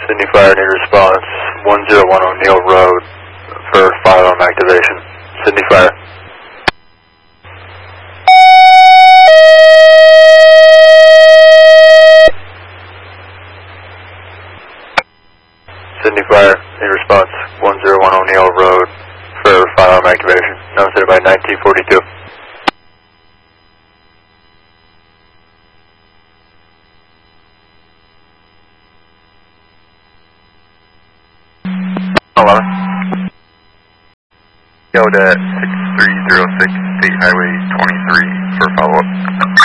Sydney Fire, need response 101 O'Neill Road for firearm activation. Sydney Fire. Sydney Fire, need response 101 O'Neill Road for firearm activation. Known to by 1942. 11. Go to 6306 State Highway 23 for follow-up.